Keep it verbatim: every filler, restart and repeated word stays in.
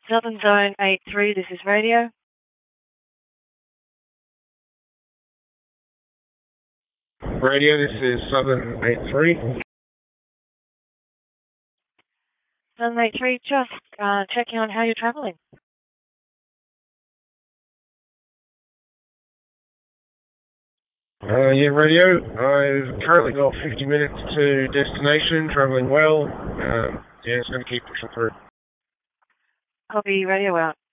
Southern Zone eight three, this is radio. Radio, this is Southern eight three. Southern eight three, just uh, checking on how you're travelling. Uh, yeah, radio. I've currently got fifty minutes to destination, travelling well. Um, yeah, it's going to keep pushing through. Copy, radio out.